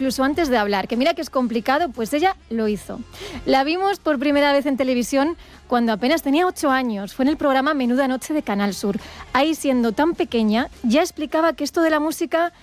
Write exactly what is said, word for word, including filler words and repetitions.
incluso antes de hablar, que mira que es complicado, pues ella lo hizo. La vimos por primera vez en televisión cuando apenas tenía ocho años. Fue en el programa Menuda Noche de Canal Sur. Ahí, siendo tan pequeña, ya explicaba que esto de la música